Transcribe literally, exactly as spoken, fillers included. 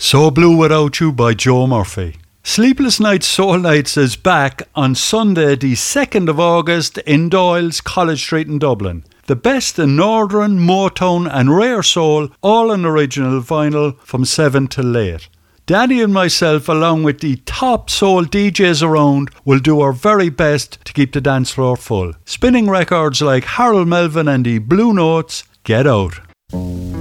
So Blue Without You by Joe Murphy. Sleepless Nights Soul Nights is back on Sunday the second of August in Doyle's, College Street in Dublin. The best in Northern, Motown and Rare Soul, all on original vinyl from seven till late. Danny and myself, along with the top soul D Js around, will do our very best to keep the dance floor full. Spinning records like Harold Melvin and the Blue Notes, get out.